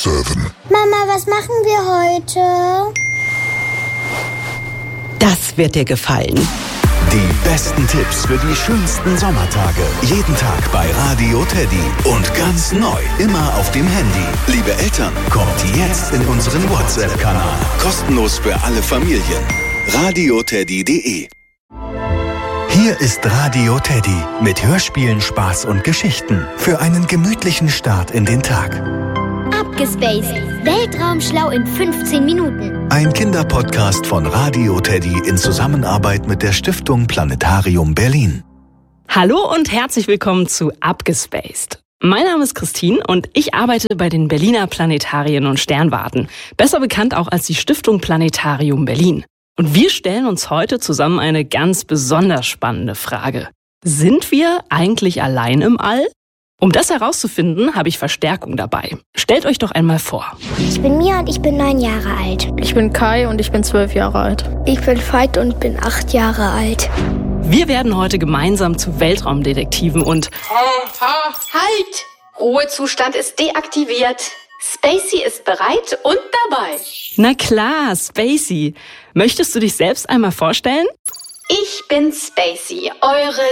7. Mama, was machen wir heute? Das wird dir gefallen. Die besten Tipps für die schönsten Sommertage. Jeden Tag bei Radio Teddy. Und ganz neu, immer auf dem Handy. Liebe Eltern, kommt jetzt in unseren WhatsApp-Kanal. Kostenlos für alle Familien. radioteddy.de. Hier ist Radio Teddy mit Hörspielen, Spaß und Geschichten für einen gemütlichen Start in den Tag. Abgespaced. Weltraumschlau in 15 Minuten. Ein Kinderpodcast von Radio Teddy in Zusammenarbeit mit der Stiftung Planetarium Berlin. Hallo und herzlich willkommen zu Abgespaced. Mein Name ist Christine und ich arbeite bei den Berliner Planetarien und Sternwarten, besser bekannt auch als die Stiftung Planetarium Berlin. Und wir stellen uns heute zusammen eine ganz besonders spannende Frage. Sind wir eigentlich allein im All? Um das herauszufinden, habe ich Verstärkung dabei. Stellt euch doch einmal vor. Ich bin Mia und ich bin 9 Jahre alt. Ich bin Kai und ich bin 12 Jahre alt. Ich bin Veit und bin 8 Jahre alt. Wir werden heute gemeinsam zu Weltraumdetektiven und... Halt! Ruhezustand ist deaktiviert. Spacey ist bereit und dabei. Na klar, Spacey. Möchtest du dich selbst einmal vorstellen? Ich bin Spacey, eure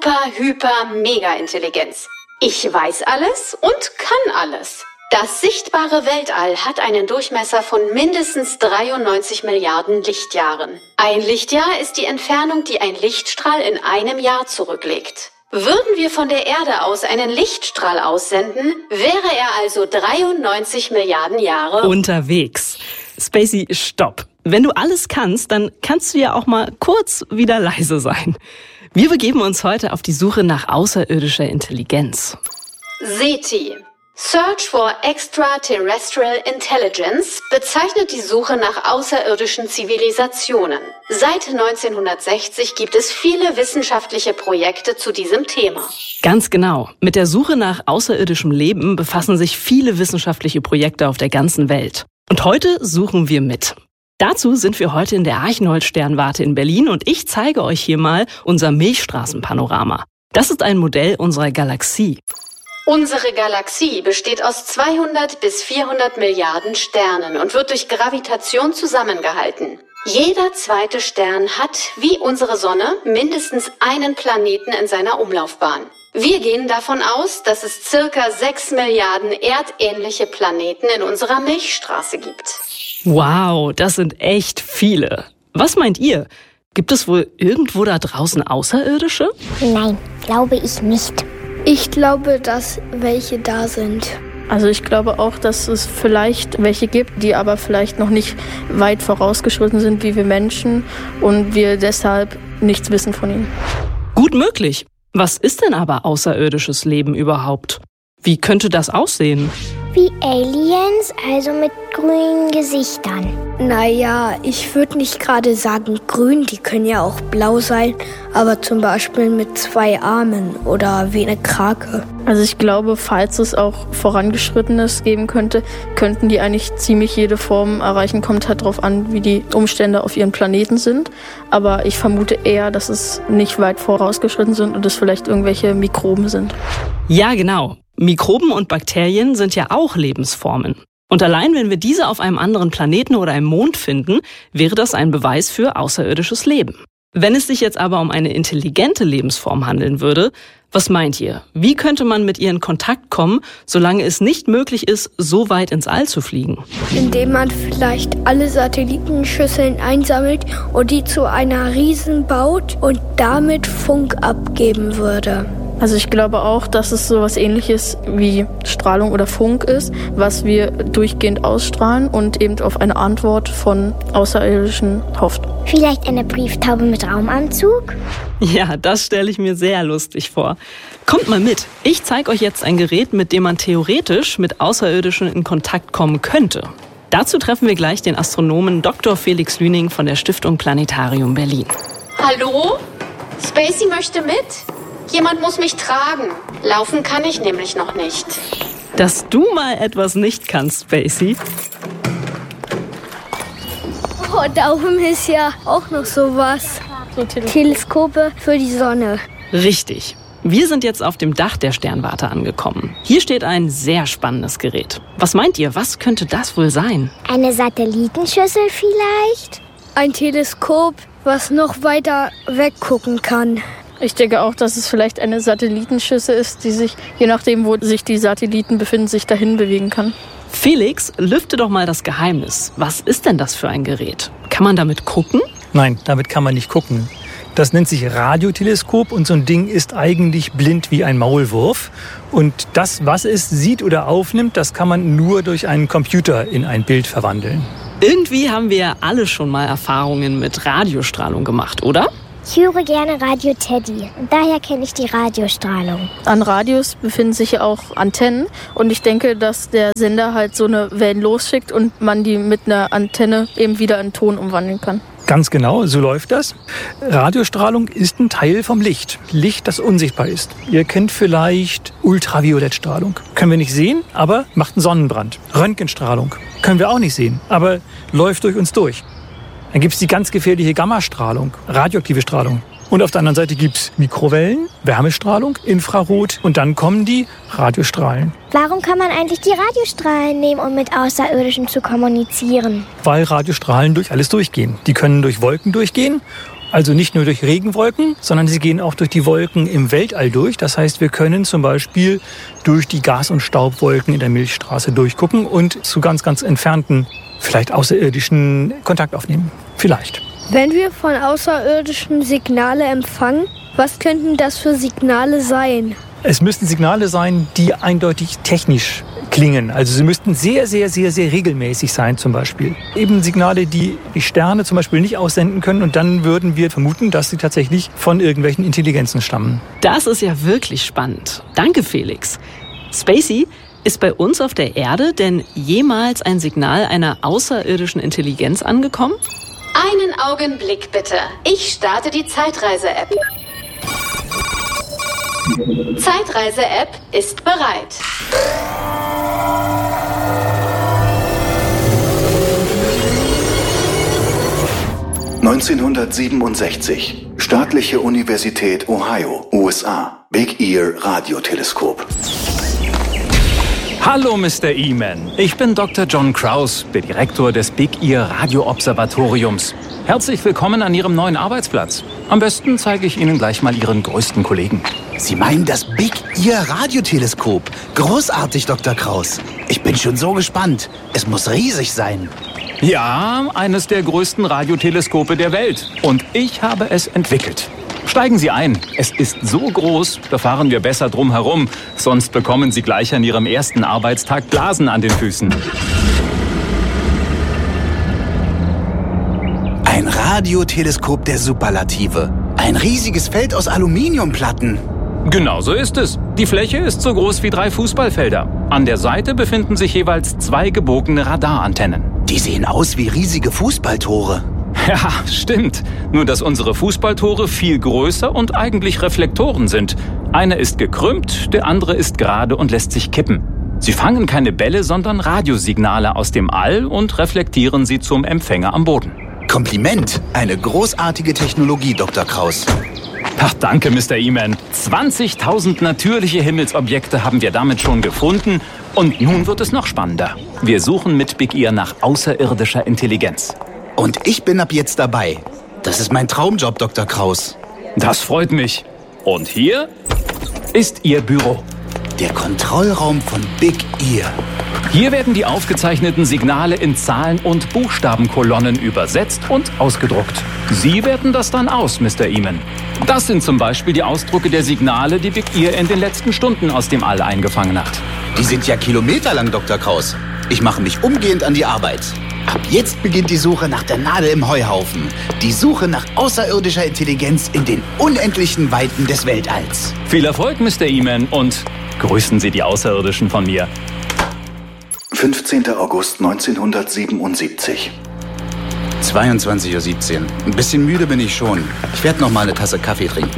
super-hyper-mega-Intelligenz. Ich weiß alles und kann alles. Das sichtbare Weltall hat einen Durchmesser von mindestens 93 Milliarden Lichtjahren. Ein Lichtjahr ist die Entfernung, die ein Lichtstrahl in einem Jahr zurücklegt. Würden wir von der Erde aus einen Lichtstrahl aussenden, wäre er also 93 Milliarden Jahre unterwegs. Spacey, stopp. Wenn du alles kannst, dann kannst du ja auch mal kurz wieder leise sein. Wir begeben uns heute auf die Suche nach außerirdischer Intelligenz. SETI, Search for Extraterrestrial Intelligence, bezeichnet die Suche nach außerirdischen Zivilisationen. Seit 1960 gibt es viele wissenschaftliche Projekte zu diesem Thema. Ganz genau. Mit der Suche nach außerirdischem Leben befassen sich viele wissenschaftliche Projekte auf der ganzen Welt. Und heute suchen wir mit. Dazu sind wir heute in der Archenhold-Sternwarte in Berlin und ich zeige euch hier mal unser Milchstraßenpanorama. Das ist ein Modell unserer Galaxie. Unsere Galaxie besteht aus 200 bis 400 Milliarden Sternen und wird durch Gravitation zusammengehalten. Jeder zweite Stern hat, wie unsere Sonne, mindestens einen Planeten in seiner Umlaufbahn. Wir gehen davon aus, dass es circa 6 Milliarden erdähnliche Planeten in unserer Milchstraße gibt. Wow, das sind echt viele. Was meint ihr? Gibt es wohl irgendwo da draußen Außerirdische? Nein, glaube ich nicht. Ich glaube, dass welche da sind. Also ich glaube auch, dass es vielleicht welche gibt, die aber vielleicht noch nicht weit vorausgeschritten sind wie wir Menschen und wir deshalb nichts wissen von ihnen. Gut möglich. Was ist denn aber außerirdisches Leben überhaupt? Wie könnte das aussehen? Wie Aliens, also mit grünen Gesichtern. Naja, ich würde nicht gerade sagen grün, die können ja auch blau sein, aber zum Beispiel mit 2 Armen oder wie eine Krake. Also ich glaube, falls es auch Vorangeschrittenes geben könnte, könnten die eigentlich ziemlich jede Form erreichen. Kommt halt darauf an, wie die Umstände auf ihren Planeten sind. Aber ich vermute eher, dass es nicht weit vorausgeschritten sind und es vielleicht irgendwelche Mikroben sind. Ja, genau. Mikroben und Bakterien sind ja auch Lebensformen. Und allein wenn wir diese auf einem anderen Planeten oder einem Mond finden, wäre das ein Beweis für außerirdisches Leben. Wenn es sich jetzt aber um eine intelligente Lebensform handeln würde, was meint ihr? Wie könnte man mit ihr in Kontakt kommen, solange es nicht möglich ist, so weit ins All zu fliegen? Indem man vielleicht alle Satellitenschüsseln einsammelt und die zu einer Riesen baut und damit Funk abgeben würde. Also ich glaube auch, dass es sowas Ähnliches wie Strahlung oder Funk ist, was wir durchgehend ausstrahlen und eben auf eine Antwort von Außerirdischen hofft. Vielleicht eine Brieftaube mit Raumanzug? Ja, das stelle ich mir sehr lustig vor. Kommt mal mit. Ich zeige euch jetzt ein Gerät, mit dem man theoretisch mit Außerirdischen in Kontakt kommen könnte. Dazu treffen wir gleich den Astronomen Dr. Felix Lüning von der Stiftung Planetarium Berlin. Hallo? Spacey möchte mit? Jemand muss mich tragen. Laufen kann ich nämlich noch nicht. Dass du mal etwas nicht kannst, Spacey. Oh, da oben ist ja auch noch sowas. So Teleskope für die Sonne. Richtig. Wir sind jetzt auf dem Dach der Sternwarte angekommen. Hier steht ein sehr spannendes Gerät. Was meint ihr, was könnte das wohl sein? Eine Satellitenschüssel vielleicht? Ein Teleskop, was noch weiter weggucken kann. Ich denke auch, dass es vielleicht eine Satellitenschüssel ist, die sich, je nachdem, wo sich die Satelliten befinden, sich dahin bewegen kann. Felix, lüfte doch mal das Geheimnis. Was ist denn das für ein Gerät? Kann man damit gucken? Nein, damit kann man nicht gucken. Das nennt sich Radioteleskop und so ein Ding ist eigentlich blind wie ein Maulwurf. Und das, was es sieht oder aufnimmt, das kann man nur durch einen Computer in ein Bild verwandeln. Irgendwie haben wir alle schon mal Erfahrungen mit Radiostrahlung gemacht, oder? Ich höre gerne Radio Teddy und daher kenne ich die Radiostrahlung. An Radios befinden sich ja auch Antennen und ich denke, dass der Sender halt so eine Wellen losschickt und man die mit einer Antenne eben wieder in Ton umwandeln kann. Ganz genau, so läuft das. Radiostrahlung ist ein Teil vom Licht. Licht, das unsichtbar ist. Ihr kennt vielleicht Ultraviolettstrahlung. Können wir nicht sehen, aber macht einen Sonnenbrand. Röntgenstrahlung. Können wir auch nicht sehen, aber läuft durch uns durch. Dann gibt es die ganz gefährliche Gammastrahlung, radioaktive Strahlung. Und auf der anderen Seite gibt es Mikrowellen, Wärmestrahlung, Infrarot und dann kommen die Radiostrahlen. Warum kann man eigentlich die Radiostrahlen nehmen, um mit Außerirdischen zu kommunizieren? Weil Radiostrahlen durch alles durchgehen. Die können durch Wolken durchgehen, also nicht nur durch Regenwolken, sondern sie gehen auch durch die Wolken im Weltall durch. Das heißt, wir können zum Beispiel durch die Gas- und Staubwolken in der Milchstraße durchgucken und zu ganz, ganz entfernten, vielleicht außerirdischen Kontakt aufnehmen. Vielleicht. Wenn wir von Außerirdischen Signale empfangen, was könnten das für Signale sein? Es müssten Signale sein, die eindeutig technisch klingen. Also sie müssten sehr, sehr, sehr, sehr regelmäßig sein zum Beispiel. Eben Signale, die die Sterne zum Beispiel nicht aussenden können. Und dann würden wir vermuten, dass sie tatsächlich von irgendwelchen Intelligenzen stammen. Das ist ja wirklich spannend. Danke, Felix. Spacey, ist bei uns auf der Erde denn jemals ein Signal einer außerirdischen Intelligenz angekommen? Einen Augenblick bitte. Ich starte die Zeitreise-App. Zeitreise-App ist bereit. (1967) Staatliche Universität Ohio, USA. Big Ear Radioteleskop. Hallo Mr. Eman, ich bin Dr. John Kraus, der Direktor des Big Ear Radioobservatoriums. Herzlich willkommen an Ihrem neuen Arbeitsplatz. Am besten zeige ich Ihnen gleich mal Ihren größten Kollegen. Sie meinen das Big Ear Radioteleskop? Großartig, Dr. Kraus. Ich bin schon so gespannt. Es muss riesig sein. Ja, eines der größten Radioteleskope der Welt. Und ich habe es entwickelt. Steigen Sie ein. Es ist so groß, da fahren wir besser drum herum. Sonst bekommen Sie gleich an Ihrem ersten Arbeitstag Blasen an den Füßen. Ein Radioteleskop der Superlative. Ein riesiges Feld aus Aluminiumplatten. Genau so ist es. Die Fläche ist so groß wie 3 Fußballfelder. An der Seite befinden sich jeweils 2 gebogene Radarantennen. Die sehen aus wie riesige Fußballtore. Ja, stimmt. Nur, dass unsere Fußballtore viel größer und eigentlich Reflektoren sind. Einer ist gekrümmt, der andere ist gerade und lässt sich kippen. Sie fangen keine Bälle, sondern Radiosignale aus dem All und reflektieren sie zum Empfänger am Boden. Kompliment. Eine großartige Technologie, Dr. Kraus. Ach, danke, Mr. Eman. 20.000 natürliche Himmelsobjekte haben wir damit schon gefunden. Und nun wird es noch spannender. Wir suchen mit Big Ear nach außerirdischer Intelligenz. Und ich bin ab jetzt dabei. Das ist mein Traumjob, Dr. Kraus. Das freut mich. Und hier ist Ihr Büro. Der Kontrollraum von Big Ear. Hier werden die aufgezeichneten Signale in Zahlen- und Buchstabenkolonnen übersetzt und ausgedruckt. Sie werten das dann aus, Mr. Eman. Das sind zum Beispiel die Ausdrucke der Signale, die Big Ear in den letzten Stunden aus dem All eingefangen hat. Die sind ja kilometerlang, Dr. Kraus. Ich mache mich umgehend an die Arbeit. Ab jetzt beginnt die Suche nach der Nadel im Heuhaufen. Die Suche nach außerirdischer Intelligenz in den unendlichen Weiten des Weltalls. Viel Erfolg, Mr. Eman, und grüßen Sie die Außerirdischen von mir. 15. August 1977. 22:17 Uhr. Ein bisschen müde bin ich schon. Ich werde noch mal eine Tasse Kaffee trinken.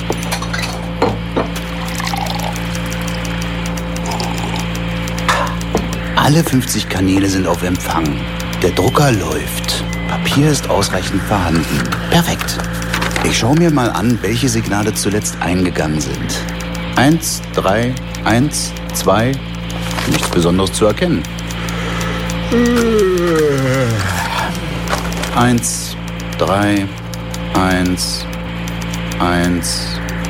Alle 50 Kanäle sind auf Empfang. Der Drucker läuft. Papier ist ausreichend vorhanden. Perfekt. Ich schaue mir mal an, welche Signale zuletzt eingegangen sind. 1, 3, 1, 2. Nichts Besonderes zu erkennen. 1, 3, 1, 1.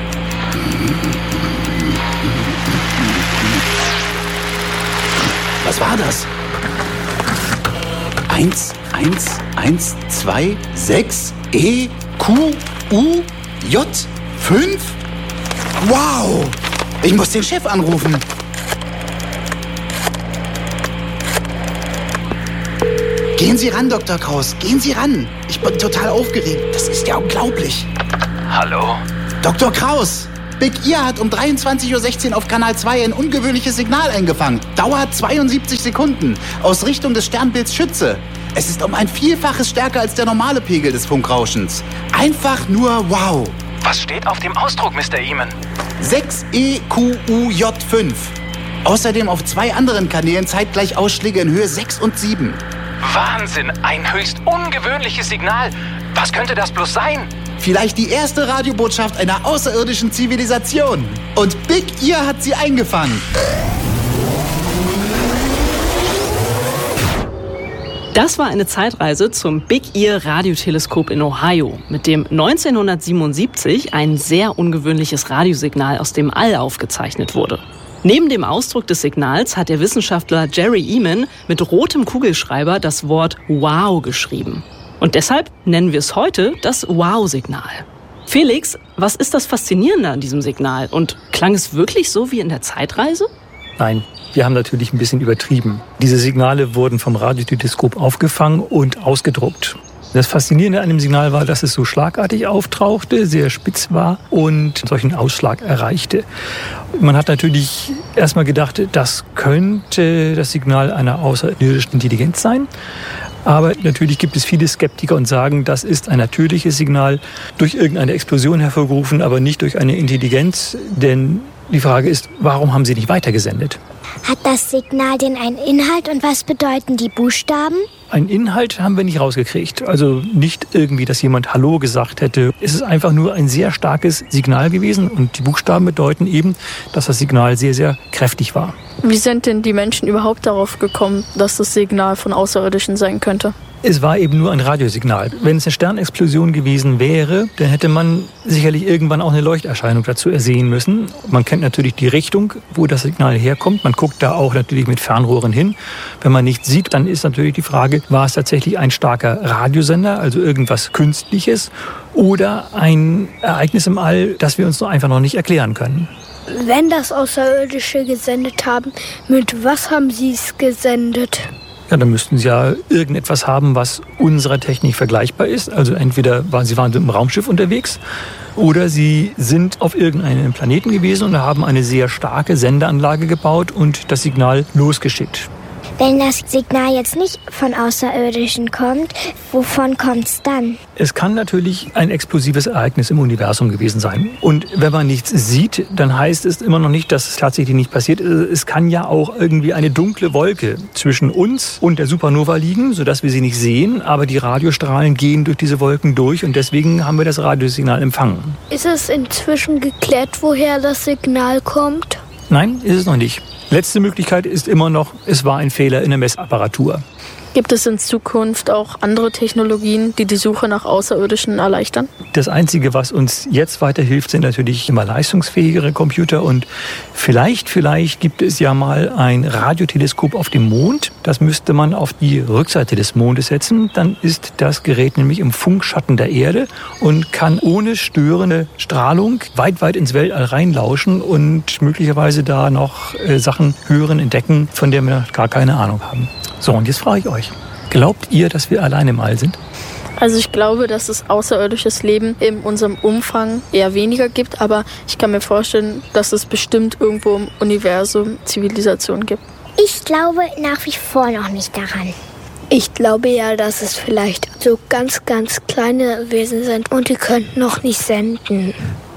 Was war das? 1, 1, 1, 2, 6, E, Q, U, J, 5? Wow! Ich muss den Chef anrufen. Gehen Sie ran, Dr. Kraus. Gehen Sie ran. Ich bin total aufgeregt. Das ist ja unglaublich. Hallo? Dr. Kraus! Big Ear hat um 23:16 Uhr auf Kanal 2 ein ungewöhnliches Signal eingefangen. Dauer 72 Sekunden. Aus Richtung des Sternbilds Schütze. Es ist um ein Vielfaches stärker als der normale Pegel des Funkrauschens. Einfach nur wow. Was steht auf dem Ausdruck, Mr. Eamon? 6EQUJ5. Außerdem auf 2 anderen Kanälen zeitgleich Ausschläge in Höhe 6 und 7. Wahnsinn, ein höchst ungewöhnliches Signal. Was könnte das bloß sein? Vielleicht die erste Radiobotschaft einer außerirdischen Zivilisation. Und Big Ear hat sie eingefangen. Das war eine Zeitreise zum Big Ear Radioteleskop in Ohio, mit dem 1977 ein sehr ungewöhnliches Radiosignal aus dem All aufgezeichnet wurde. Neben dem Ausdruck des Signals hat der Wissenschaftler Jerry Eamon mit rotem Kugelschreiber das Wort Wow geschrieben. Und deshalb nennen wir es heute das Wow-Signal. Felix, was ist das Faszinierende an diesem Signal? Und klang es wirklich so wie in der Zeitreise? Nein, wir haben natürlich ein bisschen übertrieben. Diese Signale wurden vom Radioteleskop aufgefangen und ausgedruckt. Das Faszinierende an dem Signal war, dass es so schlagartig auftauchte, sehr spitz war und solchen Ausschlag erreichte. Man hat natürlich erstmal gedacht, das könnte das Signal einer außerirdischen Intelligenz sein. Aber natürlich gibt es viele Skeptiker und sagen, das ist ein natürliches Signal, durch irgendeine Explosion hervorgerufen, aber nicht durch eine Intelligenz. Denn die Frage ist, warum haben sie nicht weitergesendet? Hat das Signal denn einen Inhalt und was bedeuten die Buchstaben? Einen Inhalt haben wir nicht rausgekriegt. Also nicht irgendwie, dass jemand Hallo gesagt hätte. Es ist einfach nur ein sehr starkes Signal gewesen und die Buchstaben bedeuten eben, dass das Signal sehr, sehr kräftig war. Wie sind denn die Menschen überhaupt darauf gekommen, dass das Signal von Außerirdischen sein könnte? Es war eben nur ein Radiosignal. Wenn es eine Sternexplosion gewesen wäre, dann hätte man sicherlich irgendwann auch eine Leuchterscheinung dazu ersehen müssen. Man kennt natürlich die Richtung, wo das Signal herkommt. Man guckt da auch natürlich mit Fernrohren hin. Wenn man nichts sieht, dann ist natürlich die Frage, war es tatsächlich ein starker Radiosender, also irgendwas Künstliches, oder ein Ereignis im All, das wir uns so einfach noch nicht erklären können. Wenn das Außerirdische gesendet haben, mit was haben sie es gesendet? Ja, dann müssten sie ja irgendetwas haben, was unserer Technik vergleichbar ist. Also entweder sie waren im Raumschiff unterwegs oder sie sind auf irgendeinem Planeten gewesen und haben eine sehr starke Sendeanlage gebaut und das Signal losgeschickt. Wenn das Signal jetzt nicht von Außerirdischen kommt, wovon kommt's dann? Es kann natürlich ein explosives Ereignis im Universum gewesen sein. Und wenn man nichts sieht, dann heißt es immer noch nicht, dass es tatsächlich nicht passiert ist. Es kann ja auch irgendwie eine dunkle Wolke zwischen uns und der Supernova liegen, sodass wir sie nicht sehen. Aber die Radiostrahlen gehen durch diese Wolken durch und deswegen haben wir das Radiosignal empfangen. Ist es inzwischen geklärt, woher das Signal kommt? Nein, ist es noch nicht. Letzte Möglichkeit ist immer noch, es war ein Fehler in der Messapparatur. Gibt es in Zukunft auch andere Technologien, die die Suche nach Außerirdischen erleichtern? Das Einzige, was uns jetzt weiterhilft, sind natürlich immer leistungsfähigere Computer. Und vielleicht gibt es ja mal ein Radioteleskop auf dem Mond. Das müsste man auf die Rückseite des Mondes setzen. Dann ist das Gerät nämlich im Funkschatten der Erde und kann ohne störende Strahlung weit ins Weltall reinlauschen und möglicherweise da noch Sachen hören, entdecken, von denen wir gar keine Ahnung haben. So, und jetzt frage ich euch, glaubt ihr, dass wir allein im All sind? Also ich glaube, dass es außerirdisches Leben in unserem Umfang eher weniger gibt, aber ich kann mir vorstellen, dass es bestimmt irgendwo im Universum Zivilisationen gibt. Ich glaube nach wie vor noch nicht daran. Ich glaube ja, dass es vielleicht so ganz kleine Wesen sind und die könnten noch nicht senden.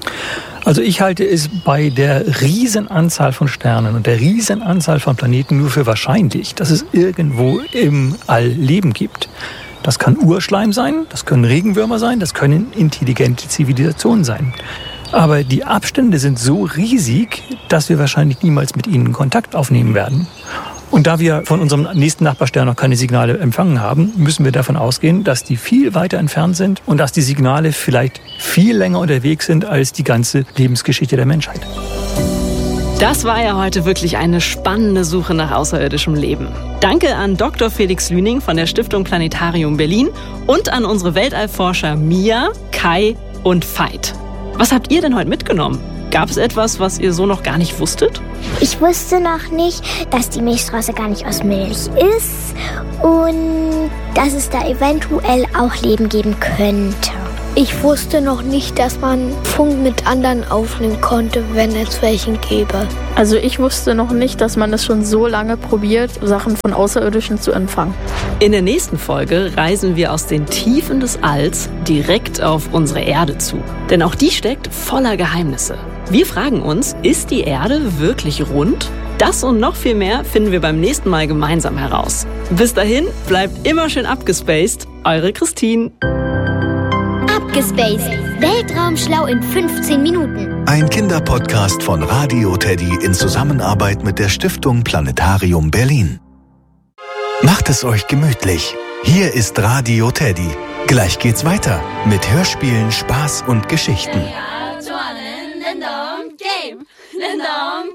Also ich halte es bei der Riesenanzahl von Sternen und der Riesenanzahl von Planeten nur für wahrscheinlich, dass es irgendwo im All Leben gibt. Das kann Urschleim sein, das können Regenwürmer sein, das können intelligente Zivilisationen sein. Aber die Abstände sind so riesig, dass wir wahrscheinlich niemals mit ihnen Kontakt aufnehmen werden. Und da wir von unserem nächsten Nachbarstern noch keine Signale empfangen haben, müssen wir davon ausgehen, dass die viel weiter entfernt sind und dass die Signale vielleicht viel länger unterwegs sind als die ganze Lebensgeschichte der Menschheit. Das war ja heute wirklich eine spannende Suche nach außerirdischem Leben. Danke an Dr. Felix Lüning von der Stiftung Planetarium Berlin und an unsere Weltallforscher Mia, Kai und Veit. Was habt ihr denn heute mitgenommen? Gab es etwas, was ihr so noch gar nicht wusstet? Ich wusste noch nicht, dass die Milchstraße gar nicht aus Milch ist und dass es da eventuell auch Leben geben könnte. Ich wusste noch nicht, dass man Funk mit anderen aufnehmen konnte, wenn es welchen gäbe. Also ich wusste noch nicht, dass man es schon so lange probiert, Sachen von Außerirdischen zu empfangen. In der nächsten Folge reisen wir aus den Tiefen des Alls direkt auf unsere Erde zu. Denn auch die steckt voller Geheimnisse. Wir fragen uns, ist die Erde wirklich rund? Das und noch viel mehr finden wir beim nächsten Mal gemeinsam heraus. Bis dahin, bleibt immer schön abgespaced. Eure Christine. Abgespaced. Weltraumschlau in 15 Minuten. Ein Kinderpodcast von Radio Teddy in Zusammenarbeit mit der Stiftung Planetarium Berlin. Macht es euch gemütlich. Hier ist Radio Teddy. Gleich geht's weiter mit Hörspielen, Spaß und Geschichten.